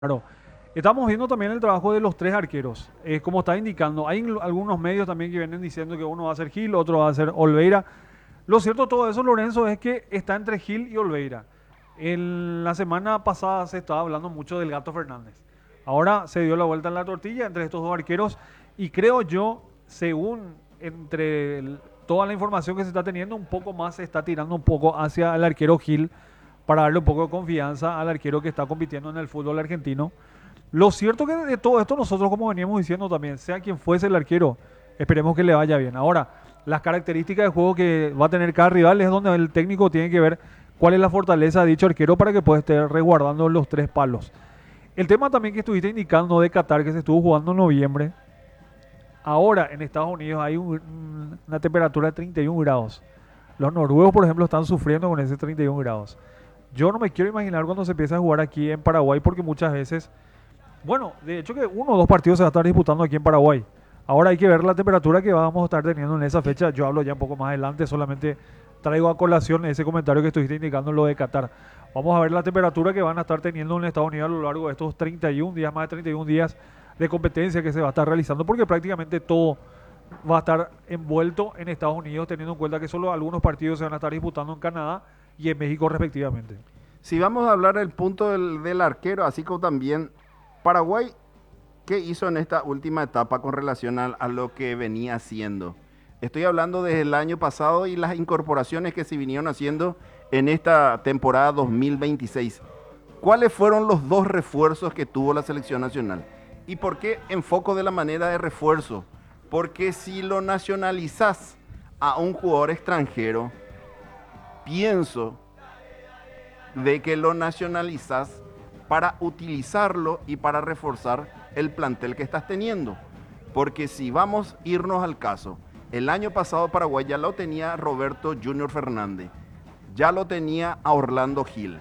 Claro. Estamos viendo también el trabajo de los tres arqueros. Como está indicando, hay algunos medios también que vienen diciendo que uno va a ser Gil, otro va a ser Olveira. Lo cierto de todo eso, Lorenzo, es que está entre Gil y Olveira. En la semana pasada se estaba hablando mucho del Gato Fernández. Ahora se dio la vuelta en la tortilla entre estos dos arqueros y creo yo, según toda la información que se está teniendo, un poco más se está tirando un poco hacia el arquero Gil para darle un poco de confianza al arquero que está compitiendo en el fútbol argentino. Lo cierto que de todo esto nosotros, como veníamos diciendo también, sea quien fuese el arquero, esperemos que le vaya bien. Ahora, las características de juego que va a tener cada rival es donde el técnico tiene que ver cuál es la fortaleza de dicho arquero para que pueda estar resguardando los tres palos. El tema también que estuviste indicando de Qatar, que se estuvo jugando en noviembre, ahora en Estados Unidos hay una temperatura de 31 grados. Los noruegos, por ejemplo, están sufriendo con ese 31 grados. Yo no me quiero imaginar cuando se empieza a jugar aquí en Paraguay, porque muchas veces, bueno, de hecho que uno o dos partidos se va a estar disputando aquí en Paraguay. Ahora hay que ver la temperatura que vamos a estar teniendo en esa fecha. Yo hablo ya un poco más adelante, solamente traigo a colación ese comentario que estuviste indicando, lo de Qatar. Vamos a ver la temperatura que van a estar teniendo en Estados Unidos a lo largo de estos 31 días, más de 31 días de competencia que se va a estar realizando, porque prácticamente todo va a estar envuelto en Estados Unidos, teniendo en cuenta que solo algunos partidos se van a estar disputando en Canadá y en México respectivamente. Si vamos a hablar del punto del arquero, así como también Paraguay, ¿qué hizo en esta última etapa con relación a lo que venía haciendo? Estoy hablando desde el año pasado y las incorporaciones que se vinieron haciendo en esta temporada 2026. ¿Cuáles fueron los dos refuerzos que tuvo la selección nacional? ¿Y por qué enfoco de la manera de refuerzo? Porque si lo nacionalizas a un jugador extranjero, pienso de que lo nacionalizas para utilizarlo y para reforzar el plantel que estás teniendo. Porque si vamos a irnos al caso, el año pasado Paraguay ya lo tenía Roberto Junior Fernández, ya lo tenía a Orlando Gil,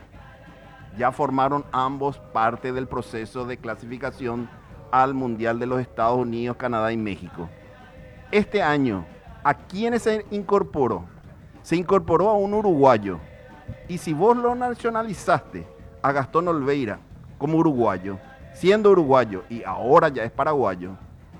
ya formaron ambos parte del proceso de clasificación al Mundial de los Estados Unidos, Canadá y México. Este año, ¿a quiénes se incorporó? Se incorporó a un uruguayo. Y si vos lo nacionalizaste a Gastón Olveira como uruguayo, siendo uruguayo y ahora ya es paraguayo,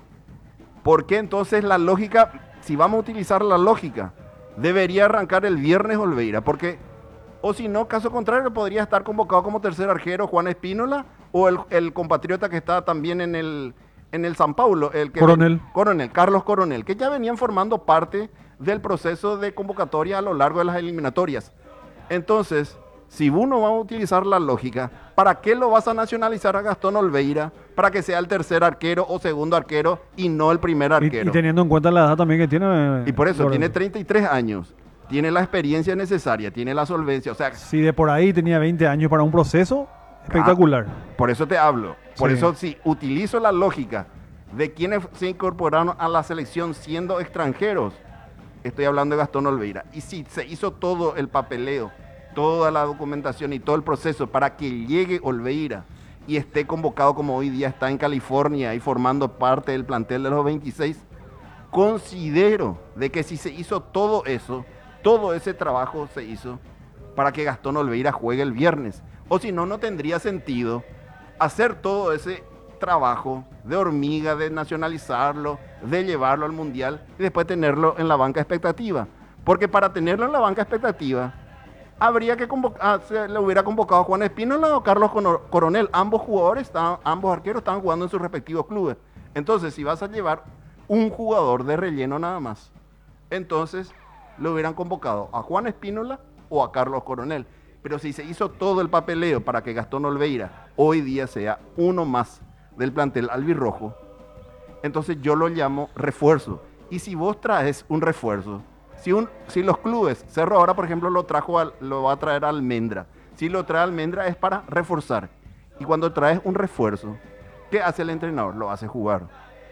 ¿por qué entonces la lógica, si vamos a utilizar la lógica, debería arrancar el viernes Olveira? Porque, o si no, caso contrario, podría estar convocado como tercer arquero Juan Espínola o el compatriota que está también en el San Paulo, el que Coronel, Carlos Coronel, que ya venían formando parte del proceso de convocatoria a lo largo de las eliminatorias. Entonces, si uno va a utilizar la lógica, ¿para qué lo vas a nacionalizar a Gastón Olveira para que sea el tercer arquero o segundo arquero y no el primer arquero? Y teniendo en cuenta la edad también que tiene. Y por eso, tiene 33 años, tiene la experiencia necesaria, tiene la solvencia, o sea... Si de por ahí tenía 20 años para un proceso, espectacular. Por eso te hablo, por Sí. eso si utilizo la lógica de quienes se incorporaron a la selección siendo extranjeros, estoy hablando de Gastón Olveira. Y si se hizo todo el papeleo, toda la documentación y todo el proceso para que llegue Olveira y esté convocado como hoy día está en California y formando parte del plantel de los 26, considero de que si se hizo todo eso, todo ese trabajo se hizo para que Gastón Olveira juegue el viernes. O si no, no tendría sentido hacer todo ese trabajo de hormiga, de nacionalizarlo, de llevarlo al Mundial y después tenerlo en la banca expectativa. Porque para tenerlo en la banca expectativa, habría que se le hubiera convocado a Juan Espínola o Carlos Coronel. Ambos jugadores, ambos arqueros estaban jugando en sus respectivos clubes. Entonces, si vas a llevar un jugador de relleno nada más, entonces le hubieran convocado a Juan Espínola o a Carlos Coronel. Pero si se hizo todo el papeleo para que Gastón Olveira hoy día sea uno más del plantel albirrojo, entonces yo lo llamo refuerzo. Y si vos traes un refuerzo, si los clubes, Cerro ahora por ejemplo lo va a traer a Almendra, si lo trae a Almendra es para reforzar. Y cuando traes un refuerzo, ¿qué hace el entrenador? Lo hace jugar.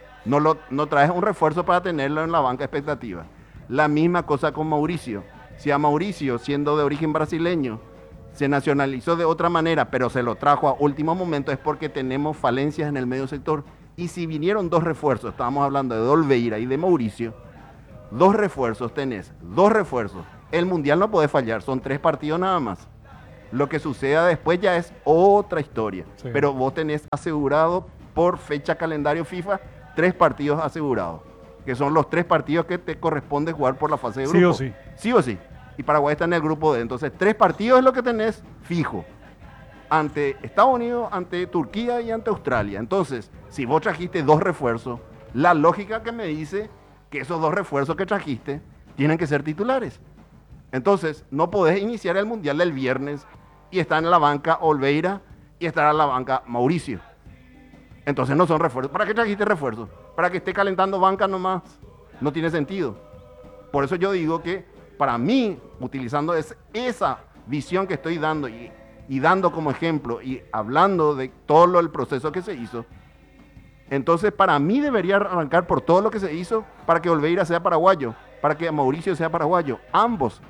No traes un refuerzo para tenerlo en la banca expectativa. La misma cosa con Mauricio. Si a Mauricio, siendo de origen brasileño, se nacionalizó de otra manera, pero se lo trajo a último momento, es porque tenemos falencias en el medio sector. Y si vinieron dos refuerzos, estábamos hablando de Olveira y de Mauricio, tenés dos refuerzos. El Mundial no puede fallar, son 3 partidos nada más. Lo que suceda después ya es otra historia. Sí. Pero vos tenés asegurado por fecha calendario FIFA 3 partidos asegurados, que son los 3 partidos que te corresponde jugar por la fase de grupo. Sí o sí. Sí o sí. Y Paraguay está en el grupo D. Entonces, 3 partidos es lo que tenés fijo. Ante Estados Unidos, ante Turquía y ante Australia. Entonces, si vos trajiste 2 refuerzos, la lógica que me dice que esos 2 refuerzos que trajiste tienen que ser titulares. Entonces, no podés iniciar el Mundial del viernes y estar en la banca Olveira y estar en la banca Mauricio. Entonces no son refuerzos. ¿Para qué trajiste refuerzos? ¿Para que esté calentando banca nomás? No tiene sentido. Por eso yo digo que para mí, utilizando esa visión que estoy dando y dando como ejemplo y hablando de todo el proceso que se hizo, entonces para mí debería arrancar por todo lo que se hizo para que Olveira sea paraguayo, para que Mauricio sea paraguayo. Ambos,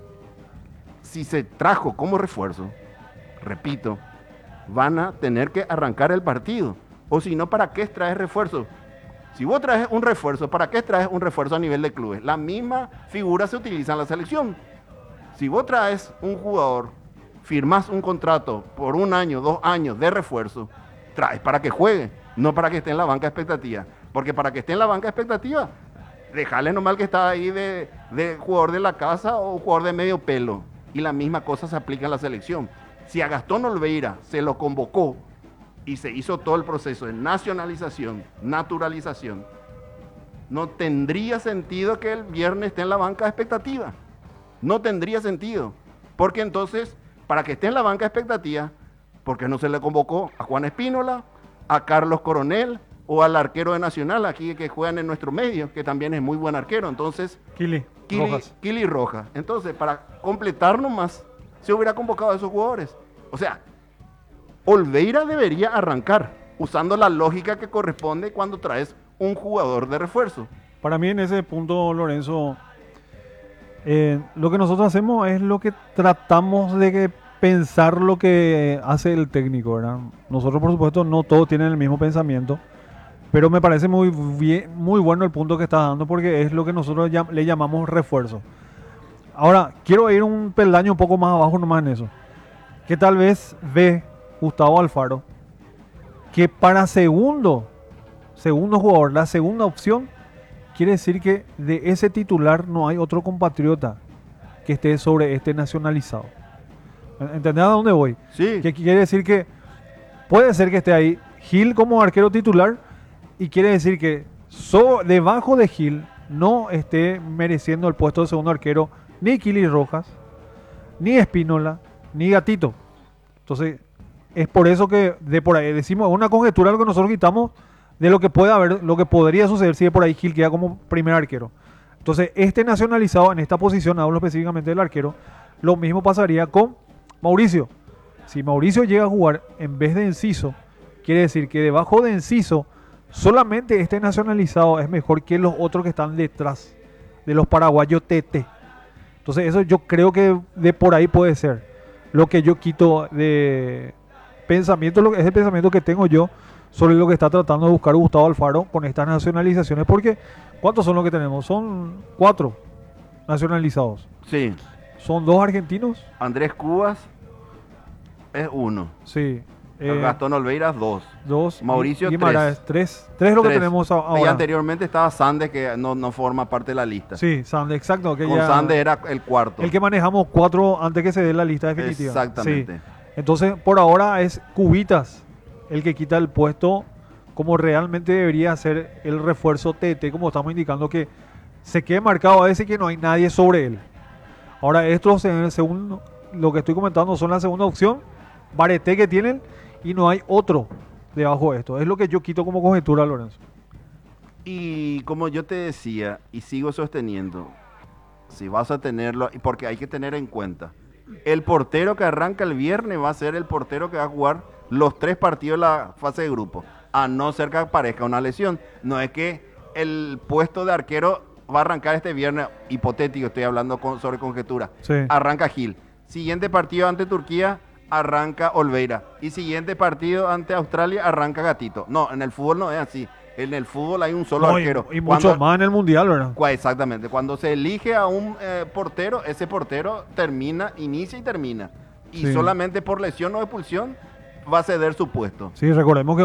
si se trajo como refuerzo, repito, van a tener que arrancar el partido. O si no, ¿para qué traes refuerzo? Si vos traes un refuerzo, ¿para qué traes un refuerzo a nivel de clubes? La misma figura se utiliza en la selección. Si vos traes un jugador, firmás un contrato por 1 año, 2 años de refuerzo, traes para que juegue, no para que esté en la banca expectativa. Porque para que esté en la banca expectativa, dejale nomás que está ahí de jugador de la casa o jugador de medio pelo. Y la misma cosa se aplica en la selección. Si a Gastón Olveira se lo convocó y se hizo todo el proceso de nacionalización, naturalización, no tendría sentido que el viernes esté en la banca de expectativa. No tendría sentido. Porque entonces, para que esté en la banca de expectativa, ¿por qué no se le convocó a Juan Espínola, a Carlos Coronel o al arquero de Nacional, aquí que juegan en nuestro medio, que también es muy buen arquero? Entonces, Kili Rojas. Entonces, para completar nomás, se hubiera convocado a esos jugadores. O sea, Olveira debería arrancar usando la lógica que corresponde cuando traes un jugador de refuerzo. Para mí en ese punto, Lorenzo, lo que nosotros hacemos es lo que tratamos de pensar lo que hace el técnico, ¿verdad? Nosotros, por supuesto, no todos tienen el mismo pensamiento, pero me parece muy bueno el punto que estás dando porque es lo que nosotros le llamamos refuerzo. Ahora, quiero ir un peldaño un poco más abajo nomás en eso. Que tal vez ve Gustavo Alfaro que para segundo jugador, la segunda opción, quiere decir que de ese titular no hay otro compatriota que esté sobre este nacionalizado. ¿Entendés a dónde voy? Sí. Que quiere decir que puede ser que esté ahí Gil como arquero titular y quiere decir que debajo de Gil no esté mereciendo el puesto de segundo arquero ni Kili Rojas, ni Espínola, ni Gatito. Entonces, es por eso que de por ahí decimos, una conjetura lo que nosotros quitamos de lo que puede haber, lo que podría suceder si de por ahí Gil queda como primer arquero. Entonces, este nacionalizado en esta posición, hablo específicamente del arquero, lo mismo pasaría con Mauricio. Si Mauricio llega a jugar en vez de Enciso, quiere decir que debajo de Enciso, solamente este nacionalizado es mejor que los otros que están detrás de los paraguayos TT. Entonces, eso yo creo que de por ahí puede ser. Lo que yo quito de pensamiento, es el pensamiento que tengo yo sobre lo que está tratando de buscar Gustavo Alfaro con estas nacionalizaciones, porque ¿cuántos son los que tenemos? Son 4 nacionalizados. Sí. Son 2 argentinos. Andrés Cubas es 1. Sí. Gastón Olveira 2. 2. Mauricio Guimaraes 3. 3 es lo que tenemos ahora. Y anteriormente estaba Sande, que no forma parte de la lista. Sí, Sande, exacto. Que Con Sande era el cuarto. El que manejamos 4 antes que se dé la lista definitiva. Exactamente. Sí. Entonces, por ahora es Cubitas el que quita el puesto como realmente debería ser el refuerzo TT, como estamos indicando que se quede marcado a ese que no hay nadie sobre él. Ahora, estos, según lo que estoy comentando, son la segunda opción, Bareté que tienen, y no hay otro debajo de esto. Es lo que yo quito como conjetura, Lorenzo. Y como yo te decía, y sigo sosteniendo, si vas a tenerlo, porque hay que tener en cuenta, el portero que arranca el viernes va a ser el portero que va a jugar los 3 partidos de la fase de grupo, a no ser que aparezca una lesión. No es que el puesto de arquero va a arrancar este viernes, hipotético, estoy hablando sobre conjetura. Sí. Arranca Gil. Siguiente partido ante Turquía, arranca Olveira. Y siguiente partido ante Australia, arranca Gatito. No, en el fútbol no es así. En el fútbol hay un solo arquero. Y mucho más en el Mundial, ¿verdad? Exactamente. Cuando se elige a un portero, ese portero inicia y termina. y Sí. solamente por lesión o expulsión va a ceder su puesto. Sí, recordemos que